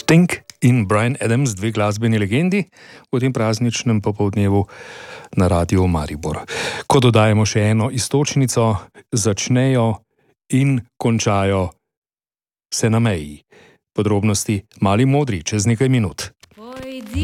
Sting in Bryan Adams, dve glasbeni legendi v tem prazničnem popoldnevu na Radiu Maribor. Ko dodajemo še eno iztočnico, začnejo in končajo se na meji. Podrobnosti Mali modri čez nekaj minut.